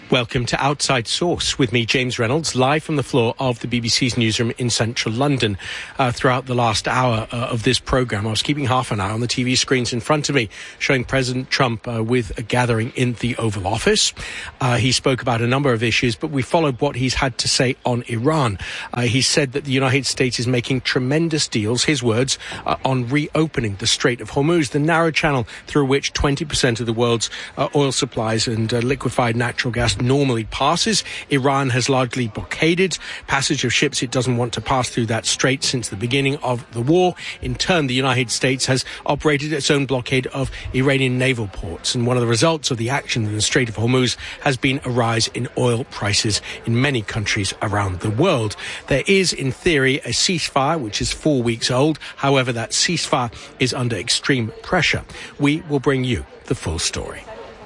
Welcome to Outside Source with me, James Reynolds, live from the floor of the BBC's newsroom in central London. Throughout the last hour of this programme, I was keeping half an eye on the TV screens in front of me, showing President Trump with a gathering in the Oval Office. He spoke about a number of issues, but we followed what he's had to say on Iran. He said that the United States is making tremendous deals, his words, on reopening the Strait of Hormuz, the narrow channel through which 20% of the world's oil supplies and liquefied natural gas normally passes. Iran has largely blockaded passage of ships. It doesn't want to pass through that strait since the beginning of the war. In turn, the United States has operated its own blockade of Iranian naval ports. And one of the results of the action in the Strait of Hormuz has been a rise in oil prices in many countries around the world. There is, in theory, a ceasefire which is 4 weeks old. However, that ceasefire is under extreme pressure. We will bring you the full story.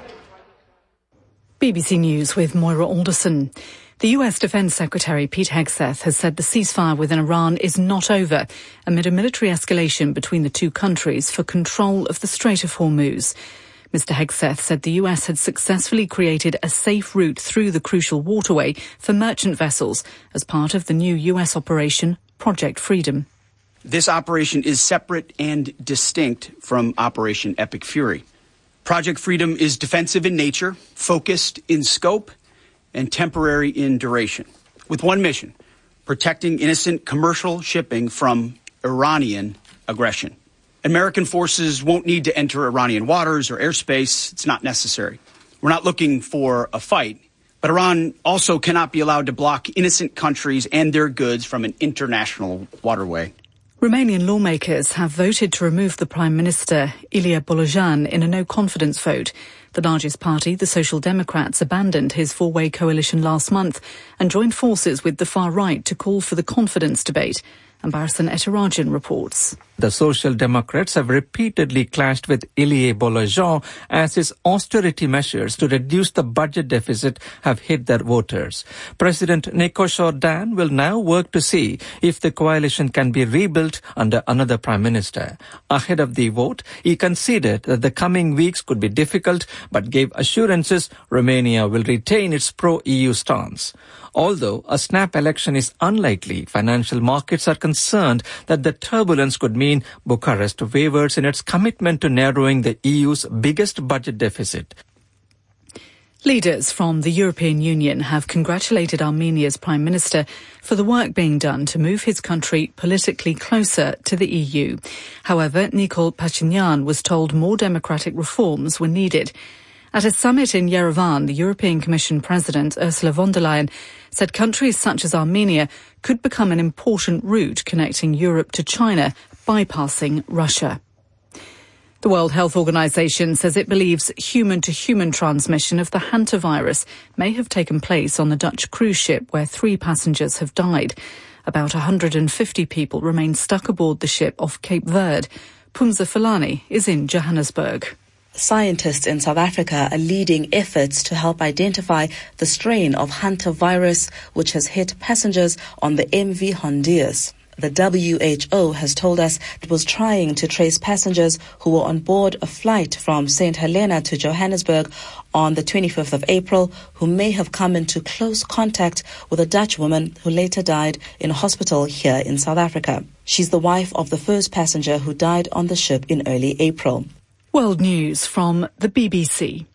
BBC News with Moira Alderson. The US Defence Secretary Pete Hegseth has said the ceasefire within Iran is not over amid a military escalation between the two countries for control of the Strait of Hormuz. Mr. Hegseth said the US had successfully created a safe route through the crucial waterway for merchant vessels as part of the new US operation Project Freedom. This operation is separate and distinct from Operation Epic Fury. Project Freedom is defensive in nature, focused in scope, and temporary in duration, with one mission: protecting innocent commercial shipping from Iranian aggression. American forces won't need to enter Iranian waters or airspace. It's not necessary. We're not looking for a fight, but Iran also cannot be allowed to block innocent countries and their goods from an international waterway. Romanian lawmakers have voted to remove the Prime Minister, Ilie Bolojan, in a no-confidence vote. The largest party, the Social Democrats, abandoned his four-way coalition last month and joined forces with the far right to call for the confidence debate. And Barasan Etirajan reports. The Social Democrats have repeatedly clashed with Ilie Bolojan as his austerity measures to reduce the budget deficit have hit their voters. President Nico Jordan will now work to see if the coalition can be rebuilt under another prime minister. Ahead of the vote, he conceded that the coming weeks could be difficult, but gave assurances Romania will retain its pro-EU stance. Although a snap election is unlikely, financial markets are concerned that the turbulence could mean Bucharest wavers in its commitment to narrowing the EU's biggest budget deficit. Leaders from the European Union have congratulated Armenia's Prime Minister for the work being done to move his country politically closer to the EU. However, Nikol Pashinyan was told more democratic reforms were needed. At a summit in Yerevan, the European Commission President Ursula von der Leyen said countries such as Armenia could become an important route connecting Europe to China, bypassing Russia. The World Health Organization says it believes human-to-human transmission of the hantavirus may have taken place on the Dutch cruise ship where 3 passengers have died. About 150 people remain stuck aboard the ship off Cape Verde. Pumza Falani is in Johannesburg. Scientists in South Africa are leading efforts to help identify the strain of hantavirus which has hit passengers on the MV Hondius. The WHO has told us it was trying to trace passengers who were on board a flight from St. Helena to Johannesburg on the 25th of April who may have come into close contact with a Dutch woman who later died in a hospital here in South Africa. She's the wife of the first passenger who died on the ship in early April. World News from the BBC.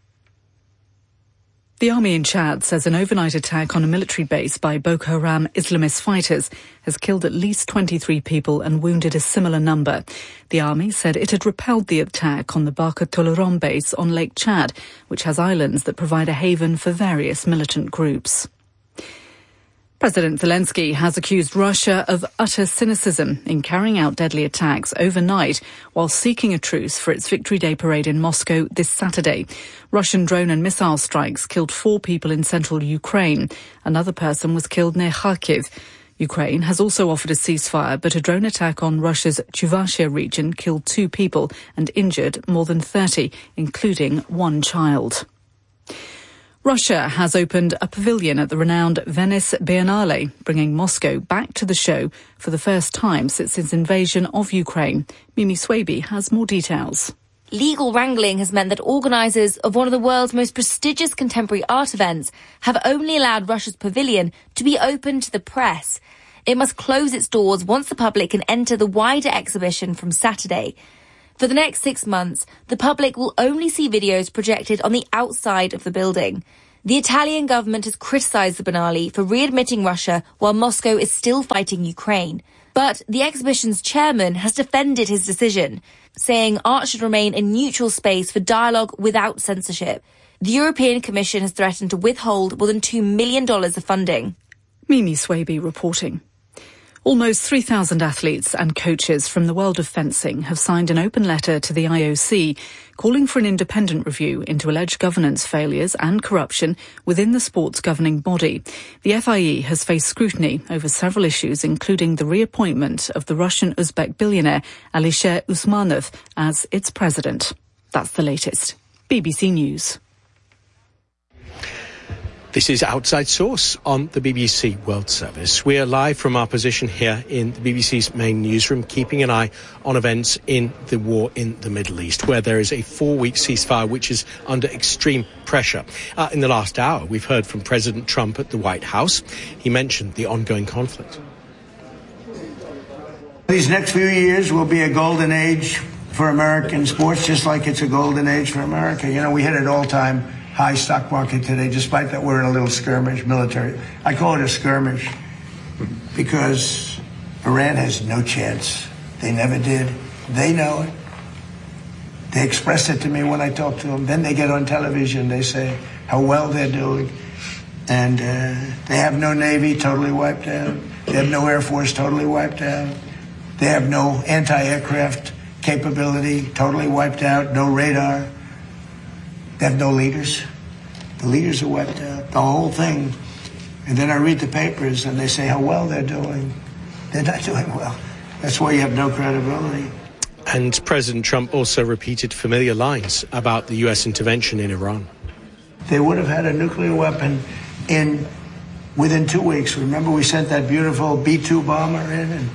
The army in Chad says an overnight attack on a military base by Boko Haram Islamist fighters has killed at least 23 people and wounded a similar number. The army said it had repelled the attack on the Baka Toloron base on Lake Chad, which has islands that provide a haven for various militant groups. President Zelensky has accused Russia of utter cynicism in carrying out deadly attacks overnight while seeking a truce for its Victory Day parade in Moscow this Saturday. Russian drone and missile strikes killed 4 people in central Ukraine. Another person was killed near Kharkiv. Ukraine has also offered a ceasefire, but a drone attack on Russia's Chuvashia region killed 2 people and injured more than 30, including 1 child. Russia has opened a pavilion at the renowned Venice Biennale, bringing Moscow back to the show for the first time since its invasion of Ukraine. Mimi Swaby has more details. Legal wrangling has meant that organisers of one of the world's most prestigious contemporary art events have only allowed Russia's pavilion to be open to the press. It must close its doors once the public can enter the wider exhibition from Saturday. For the next 6 months, the public will only see videos projected on the outside of the building. The Italian government has criticised the Biennale for readmitting Russia while Moscow is still fighting Ukraine. But the exhibition's chairman has defended his decision, saying art should remain a neutral space for dialogue without censorship. The European Commission has threatened to withhold more than $2 million of funding. Mimi Swaby reporting. Almost 3,000 athletes and coaches from the world of fencing have signed an open letter to the IOC calling for an independent review into alleged governance failures and corruption within the sport's governing body. The FIE has faced scrutiny over several issues, including the reappointment of the Russian-Uzbek billionaire Alisher Usmanov as its president. That's the latest. BBC News. This is Outside Source on the BBC World Service. We are live from our position here in the BBC's main newsroom, keeping an eye on events in the war in the Middle East, where there is a 4-week ceasefire which is under extreme pressure. In the last hour, we've heard from President Trump at the White House. He mentioned the ongoing conflict. These next few years will be a golden age for American sports, just like it's a golden age for America. You know, we hit an all-time high stock market today, despite that we're in a little skirmish, military. I call it a skirmish because Iran has no chance. They never did. They know it. They expressed it to me when I talked to them. Then they get on television. They say how well they're doing. And they have no Navy, totally wiped out. They have no Air Force, totally wiped out. They have no anti-aircraft capability, totally wiped out. No radar. They have no leaders. The leaders are wiped out, the whole thing. And then I read the papers and they say how well they're doing. They're not doing well. That's why you have no credibility. And President Trump also repeated familiar lines about the U.S. intervention in Iran. They would have had a nuclear weapon within 2 weeks. Remember, we sent that beautiful B-2 bomber in and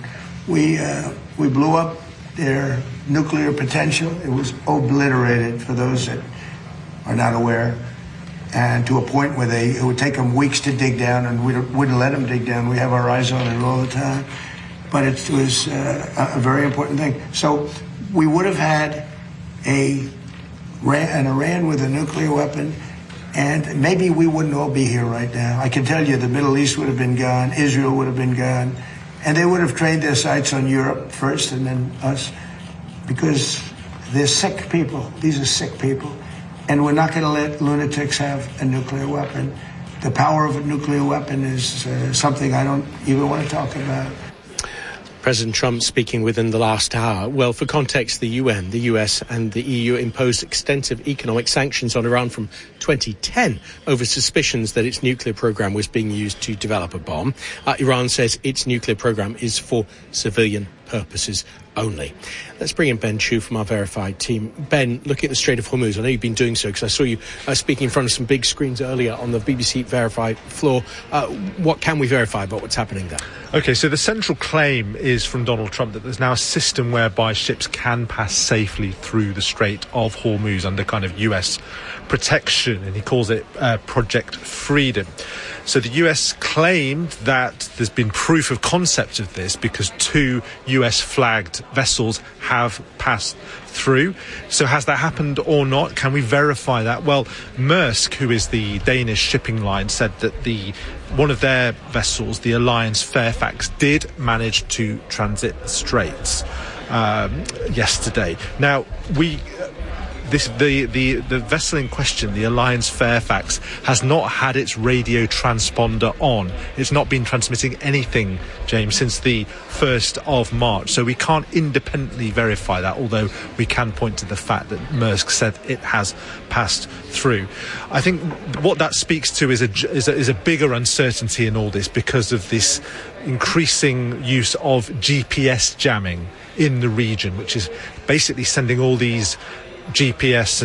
we blew up their nuclear potential. It was obliterated, for those that are not aware, and to a point where it would take them weeks to dig down, and we wouldn't let them dig down. We have our eyes on it all the time. But it was a very important thing. So we would have had an Iran with a nuclear weapon, and maybe we wouldn't all be here right now. I can tell you the Middle East would have been gone, Israel would have been gone, and they would have trained their sights on Europe first and then us, because they're sick people. These are sick people. And we're not going to let lunatics have a nuclear weapon. The power of a nuclear weapon is something I don't even want to talk about. President Trump speaking within the last hour. Well, for context, the UN, the US and the EU imposed extensive economic sanctions on Iran from 2010 over suspicions that its nuclear program was being used to develop a bomb. Iran says its nuclear program is for civilian purposes only. Let's bring in Ben Chu from our Verified team. Ben, looking at the Strait of Hormuz, I know you've been doing so because I saw you speaking in front of some big screens earlier on the BBC Verified floor. What can we verify about what's happening there? Okay, so the central claim is from Donald Trump that there's now a system whereby ships can pass safely through the Strait of Hormuz under kind of US protection, and he calls it Project Freedom. So the US claimed that there's been proof of concept of this because 2 US flagged vessels have passed through. So has that happened or not? Can we verify that? Well, Maersk, who is the Danish shipping line, said that one of their vessels, the Alliance Fairfax, did manage to transit the straits yesterday. Now, the vessel in question, the Alliance Fairfax, has not had its radio transponder on. It's not been transmitting anything, James, since the 1st of March. So we can't independently verify that, although we can point to the fact that Maersk said it has passed through. I think what that speaks to is a bigger uncertainty in all this because of this increasing use of GPS jamming in the region, which is basically sending all these GPS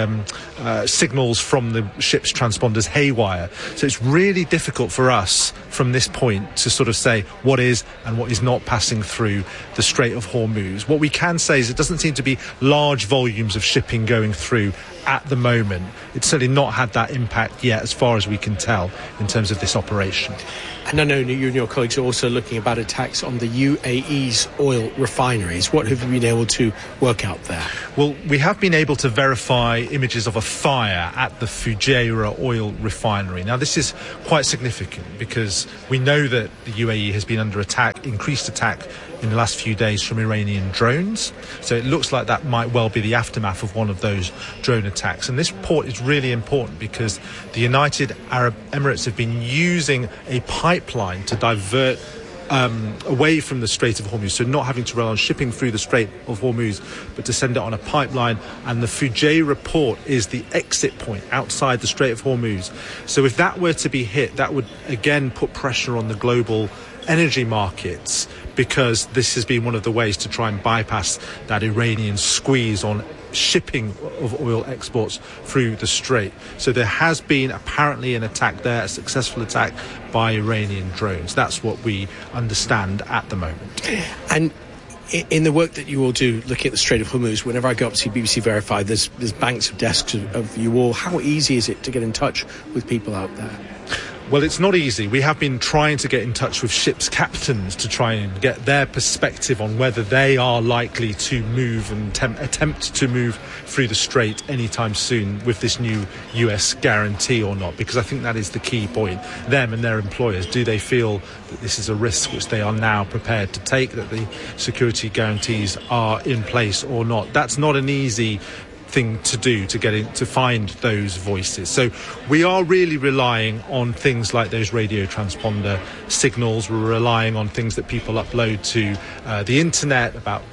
and signals from the ship's transponders haywire. So it's really difficult for us from this point to sort of say what is and what is not passing through the Strait of Hormuz. What we can say is it doesn't seem to be large volumes of shipping going through at the moment. It's certainly not had that impact yet, as far as we can tell, in terms of this operation. And I know you and your colleagues are also looking about attacks on the UAE's oil refineries. What have you been able to work out there? Well, we have been able to verify images of a fire at the Fujairah oil refinery. Now, this is quite significant because we know that the UAE has been under attack, increased attack in the last few days from Iranian drones. So it looks like that might well be the aftermath of one of those drone attacks. And this report is really important because the United Arab Emirates have been using a pipeline to divert away from the Strait of Hormuz, so not having to rely on shipping through the Strait of Hormuz, but to send it on a pipeline. And the Fujairah port is the exit point outside the Strait of Hormuz. So if that were to be hit, that would again put pressure on the global energy markets, because this has been one of the ways to try and bypass that Iranian squeeze on shipping of oil exports through the Strait. So there has been apparently an attack there, a successful attack by Iranian drones. That's what we understand at the moment. And in the work that you all do looking at the Strait of Hormuz, whenever I go up to BBC Verify, there's banks of desks of you all. How easy is it to get in touch with people out there? Well, it's not easy. We have been trying to get in touch with ships' captains to try and get their perspective on whether they are likely to move and attempt to move through the Strait anytime soon with this new US guarantee or not, because I think that is the key point. Them and their employers, do they feel that this is a risk which they are now prepared to take, that the security guarantees are in place or not? That's not an easy thing to do, to get in, to find those voices. So we are really relying on things like those radio transponder signals. We're relying on things that people upload to the internet about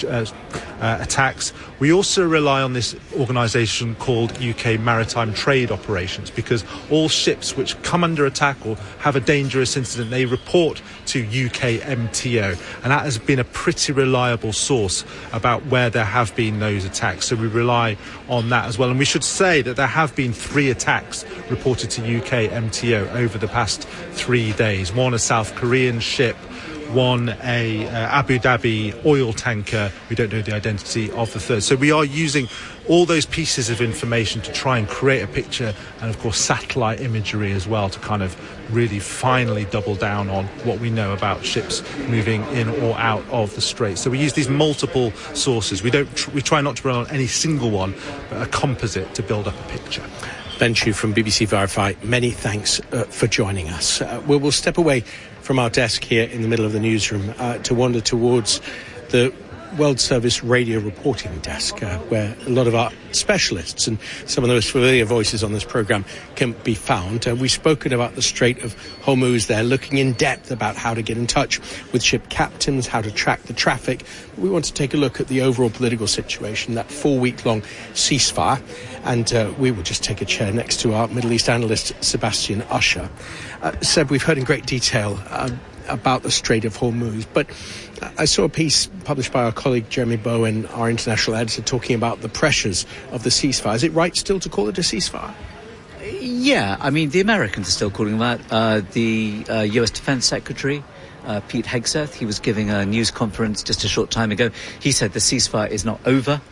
attacks. We also rely on this organisation called UK Maritime Trade Operations, because all ships which come under attack or have a dangerous incident, they report to UK MTO, and that has been a pretty reliable source about where there have been those attacks. So we rely on that as well. And we should say that there have been 3 attacks reported to UK MTO over the past 3 days. One, a South Korean ship, one a Abu Dhabi oil tanker. We don't know the identity of the third. So we are using all those pieces of information to try and create a picture, and of course satellite imagery as well, to kind of really finally double down on what we know about ships moving in or out of the Strait. So we use these multiple sources. We try not to rely on any single one, but a composite to build up a picture. Ben Chew from BBC Verify, many thanks for joining us. We will step away from our desk here in the middle of the newsroom to wander towards the World Service radio reporting desk, where a lot of our specialists and some of the most familiar voices on this programme can be found. We've spoken about the Strait of Hormuz there, looking in depth about how to get in touch with ship captains, how to track the traffic. We want to take a look at the overall political situation, that 4-week-long ceasefire. And we will just take a chair next to our Middle East analyst, Sebastian Usher. Seb, we've heard in great detail about the Strait of Hormuz, but I saw a piece published by our colleague Jeremy Bowen, our international editor, talking about the pressures of the ceasefire. Is it right still to call it a ceasefire? Yeah, I mean, the Americans are still calling that. The US Defense Secretary, Pete Hegseth, he was giving a news conference just a short time ago. He said the ceasefire is not over.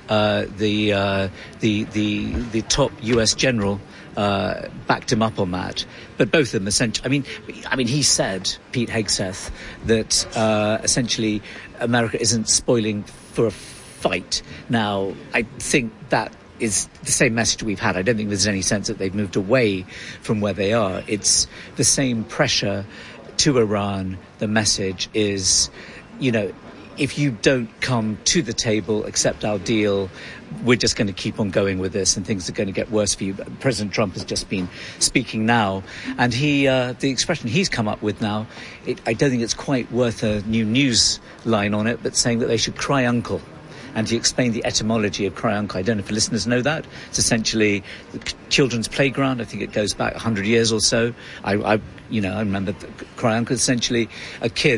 The top US general backed him up on that, but both of them essentially. I mean, he said, Pete Hegseth, that essentially America isn't spoiling for a fight. Now, I think that is the same message we've had. I don't think there's any sense that they've moved away from where they are. It's the same pressure to Iran. The message is, if you don't come to the table, accept our deal, we're just going to keep on going with this, and things are going to get worse for you. President Trump has just been speaking now, and the expression he's come up with now, I don't think it's quite worth a new news line on it, but saying that they should cry uncle. And he explained the etymology of Cry Uncle. I don't know if listeners know that. It's essentially the children's playground. I think it goes back 100 years or so. I remember Cry Uncle, essentially a kid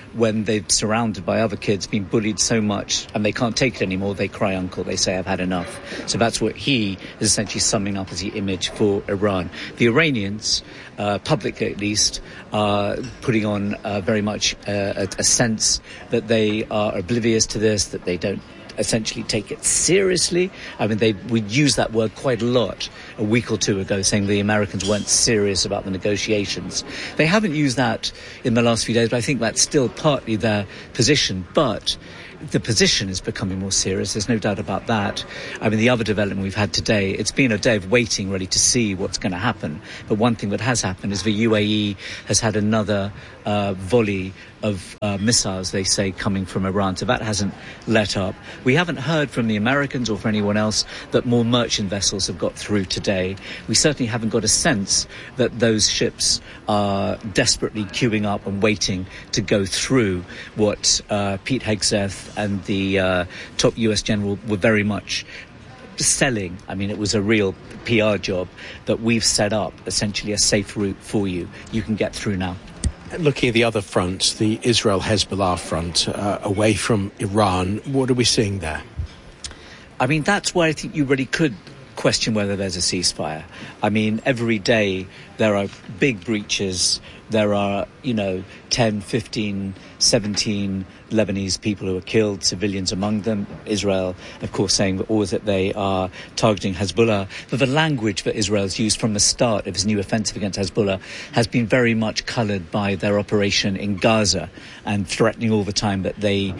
when they're surrounded by other kids, being bullied so much, and they can't take it anymore, they cry uncle. They say, I've had enough. So that's what he is essentially summing up as the image for Iran. The Iranians, publicly at least, are putting on very much a sense that they are oblivious to this, that they don't essentially take it seriously. I mean, they would use that word quite a lot a week or two ago, saying the Americans weren't serious about the negotiations. They haven't used that in the last few days, but I think that's still partly their position. But the position is becoming more serious. There's no doubt about that. I mean, the other development we've had today, it's been a day of waiting really to see what's going to happen. But one thing that has happened is the UAE has had another volley of missiles, they say, coming from Iran. So that hasn't let up. We haven't heard from the Americans or from anyone else that more merchant vessels have got through today. We certainly haven't got a sense that those ships are desperately queuing up and waiting to go through what Pete Hegseth and the top US general were very much selling. I mean, it was a real PR job that we've set up essentially a safe route for you. You can get through now. Looking at the other front, the Israel-Hezbollah front, away from Iran, what are we seeing there? I mean, that's why I think you really could question whether there's a ceasefire. I mean, every day there are big breaches. There are, 10, 15, 17 Lebanese people who are killed, civilians among them. Israel, of course, saying that they are targeting Hezbollah. But the language that Israel's used from the start of its new offensive against Hezbollah has been very much coloured by their operation in Gaza and threatening all the time that they,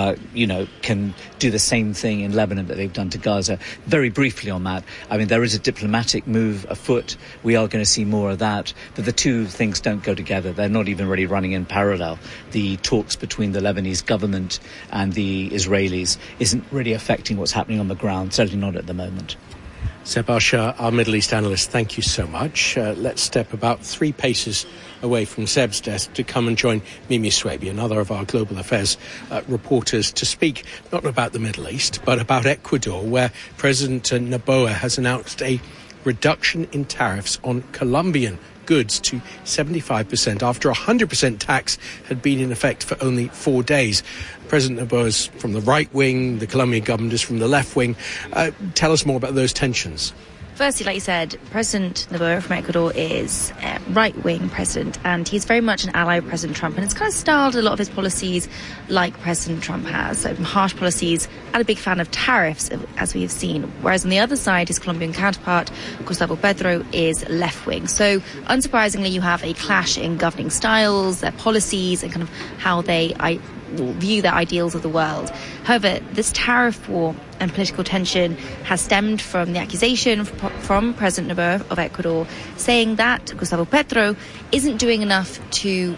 can do the same thing in Lebanon that they've done to Gaza. Very briefly on that, I mean, there is a diplomatic move afoot. We are going to see more of that. But the two things don't go together. They're not even really running in parallel. The talks between the Lebanese government and the Israelis isn't really affecting what's happening on the ground, certainly not at the moment. Seb Al-Shah, our Middle East analyst, thank you so much. Let's step about 3 paces away from Seb's desk to come and join Mimi Swaby, another of our global affairs reporters, to speak not about the Middle East, but about Ecuador, where President Noboa has announced a reduction in tariffs on Colombian goods to 75% after 100% tax had been in effect for only 4 days. President Noboa is from the right wing, the Colombian government is from the left wing. Tell us more about those tensions. Firstly, like you said, President Noboa from Ecuador is a right-wing president, and he's very much an ally of President Trump, and it's kind of styled a lot of his policies like President Trump has, so harsh policies, and a big fan of tariffs, as we have seen. Whereas on the other side, his Colombian counterpart, Gustavo Petro, is left-wing. So, unsurprisingly, you have a clash in governing styles, their policies, and kind of how they view their ideals of the world. However, this tariff war and political tension has stemmed from the accusation from President Noboa of Ecuador saying that Gustavo Petro isn't doing enough to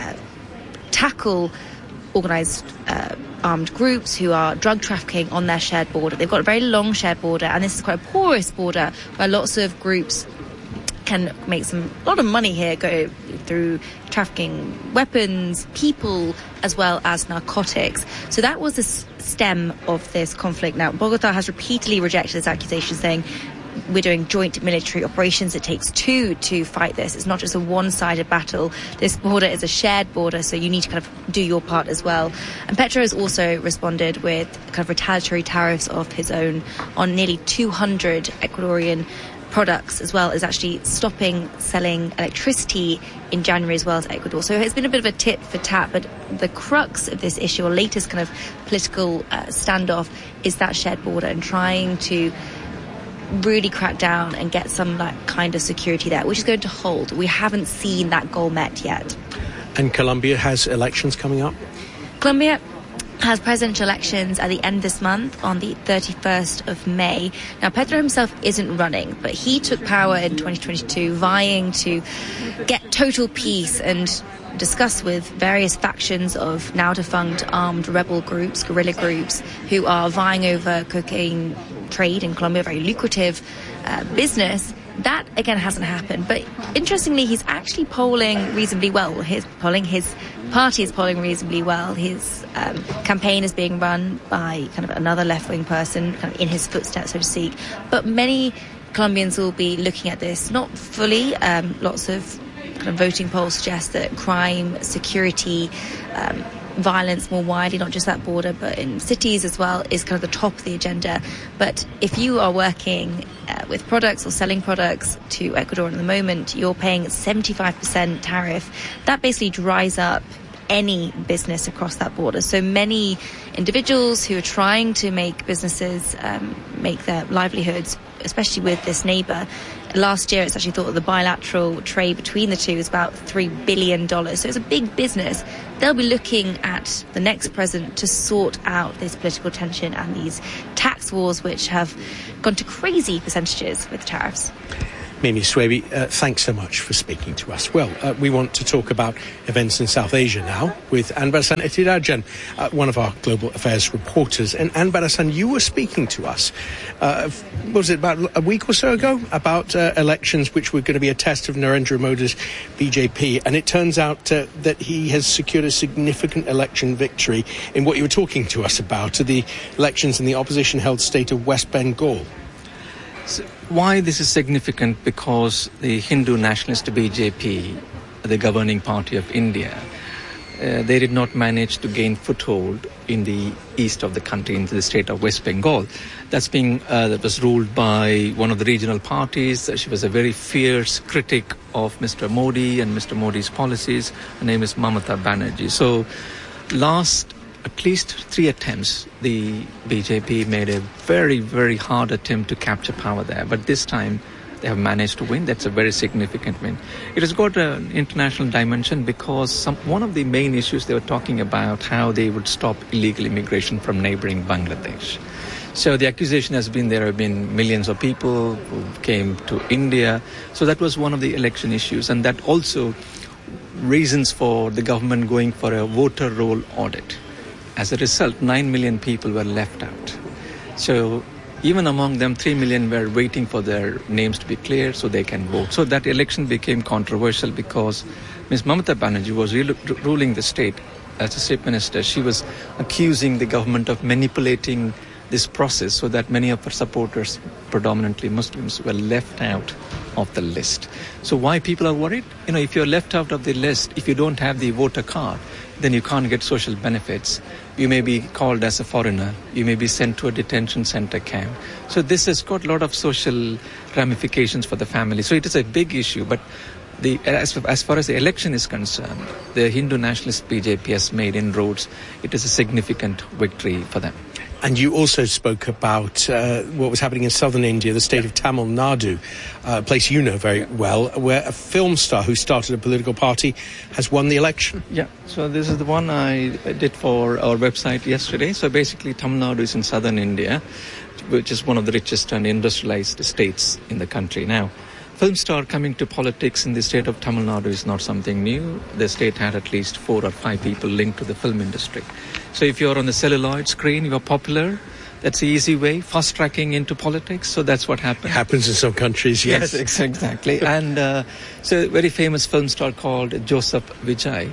tackle organised armed groups who are drug trafficking on their shared border. They've got a very long shared border, and this is quite a porous border where lots of groups can make a lot of money here, go through trafficking weapons, people, as well as narcotics. So that was the stem of this conflict. Now, Bogota has repeatedly rejected this accusation, saying we're doing joint military operations. It takes two to fight this. It's not just a one-sided battle. This border is a shared border, so you need to kind of do your part as well. And Petro has also responded with kind of retaliatory tariffs of his own on nearly 200 Ecuadorian products, as well as actually stopping selling electricity in January as well to Ecuador. So it's been a bit of a tit for tat, but the crux of this issue, or latest kind of political standoff, is that shared border and trying to really crack down and get some kind of security there, which is going to hold. We haven't seen that goal met yet. And Colombia has elections coming up? Colombia has presidential elections at the end of this month on the 31st of May. Now, Petro himself isn't running, but he took power in 2022 vying to get total peace and discuss with various factions of now defunct armed rebel groups, guerrilla groups, who are vying over cocaine trade in Colombia, a very lucrative business. That, again, hasn't happened. But interestingly, he's actually polling reasonably well. His party is polling reasonably well. His campaign is being run by kind of another left-wing person, kind of in his footsteps, so to speak. But many Colombians will be looking at this, not fully. Lots of kind of voting polls suggest that crime, security, violence more widely, not just that border, but in cities as well, is kind of the top of the agenda. But if you are working with products or selling products to Ecuador at the moment, you're paying 75% tariff. That basically dries up any business across that border. So many individuals who are trying to make businesses make their livelihoods, especially with this neighbour. Last year, it's actually thought that the bilateral trade between the two is about $3 billion. So it's a big business. They'll be looking at the next president to sort out this political tension and these tax wars, which have gone to crazy percentages with tariffs. Mimi Swaby, thanks so much for speaking to us. Well, we want to talk about events in South Asia now with Anbarasan Ethirajan, one of our global affairs reporters. And Anbarasan, you were speaking to us, was it about a week or so ago, about elections which were going to be a test of Narendra Modi's BJP. And it turns out that he has secured a significant election victory in what you were talking to us about, the elections in the opposition-held state of West Bengal. So why this is significant? Because the Hindu nationalist BJP, the governing party of India, they did not manage to gain foothold in the east of the country, into the state of West Bengal. That was ruled by one of the regional parties. She was a very fierce critic of Mr. Modi and Mr. Modi's policies. Her name is Mamata Banerjee. So last at least 3 attempts, the BJP made a very, very hard attempt to capture power there. But this time, they have managed to win. That's a very significant win. It has got an international dimension because one of the main issues they were talking about, how they would stop illegal immigration from neighboring Bangladesh. So the accusation has been there have been millions of people who came to India. So that was one of the election issues. And that also reasons for the government going for a voter roll audit. As a result, 9 million people were left out. So even among them, 3 million were waiting for their names to be cleared so they can vote. So that election became controversial because Ms. Mamata Banerjee was ruling the state as a state minister. She was accusing the government of manipulating this process so that many of her supporters, predominantly Muslims, were left out of the list. So why people are worried? If you're left out of the list, if you don't have the voter card, then you can't get social benefits. You may be called as a foreigner. You may be sent to a detention center camp. So this has got a lot of social ramifications for the family. So it is a big issue. But as far as the election is concerned, the Hindu nationalist BJP has made inroads. It is a significant victory for them. And you also spoke about what was happening in southern India, the state of Tamil Nadu, a place you know very well, where a film star who started a political party has won the election. Yeah, so this is the one I did for our website yesterday. So basically Tamil Nadu is in southern India, which is one of the richest and industrialized states in the country. Now, film star coming to politics in the state of Tamil Nadu is not something new. The state had at least 4 or 5 people linked to the film industry. So if you're on the celluloid screen, you're popular. That's the easy way, fast-tracking into politics. So that's what happened. Happens in some countries, yes. Yes, exactly. And so a very famous film star called Joseph Vijay.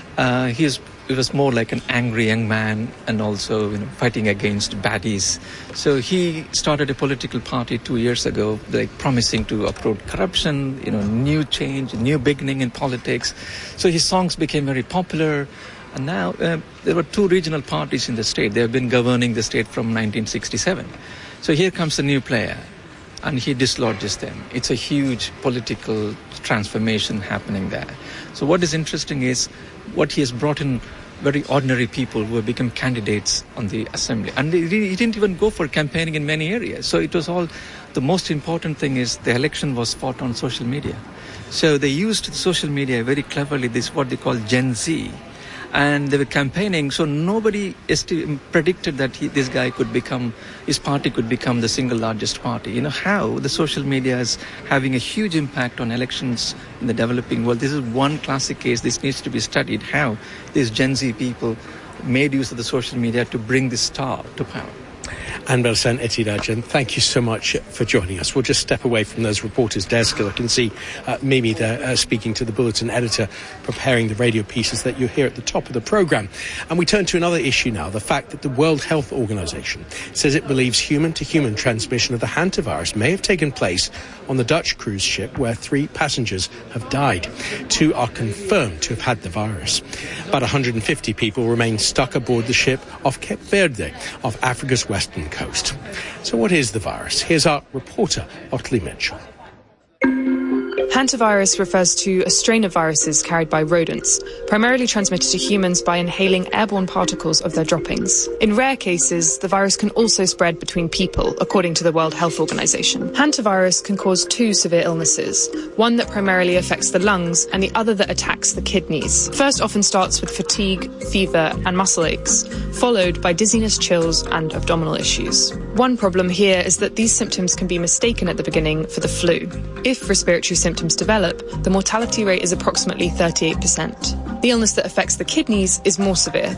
He was more like an angry young man and also fighting against baddies. So he started a political party 2 years ago, promising to uproot corruption, new change, new beginning in politics. So his songs became very popular. And now there were 2 regional parties in the state. They have been governing the state from 1967. So here comes a new player, and he dislodges them. It's a huge political transformation happening there. So what is interesting is what he has brought in very ordinary people who have become candidates on the assembly. And he didn't even go for campaigning in many areas. So it was all, the most important thing is the election was fought on social media. So they used social media very cleverly, this what they call Gen Z. And they were campaigning, so nobody predicted that his party could become the single largest party. How the social media is having a huge impact on elections in the developing world. This is one classic case. This needs to be studied, how these Gen Z people made use of the social media to bring this star to power. Anne Belsen Etirajan, thank you so much for joining us. We'll just step away from those reporters' desks. I can see Mimi there speaking to the Bulletin editor, preparing the radio pieces that you hear at the top of the programme. And we turn to another issue now, the fact that the World Health Organization says it believes human-to-human transmission of the hantavirus may have taken place on the Dutch cruise ship where 3 passengers have died. 2 are confirmed to have had the virus. About 150 people remain stuck aboard the ship off Cape Verde, off Africa's western coast. So what is the virus? Here's our reporter, Otley Mitchell. Hantavirus refers to a strain of viruses carried by rodents, primarily transmitted to humans by inhaling airborne particles of their droppings. In rare cases, the virus can also spread between people, according to the World Health Organization. Hantavirus can cause 2 severe illnesses, one that primarily affects the lungs and the other that attacks the kidneys. First often starts with fatigue, fever and muscle aches, followed by dizziness, chills and abdominal issues. One problem here is that these symptoms can be mistaken at the beginning for the flu. If respiratory symptoms develop, the mortality rate is approximately 38%. The illness that affects the kidneys is more severe.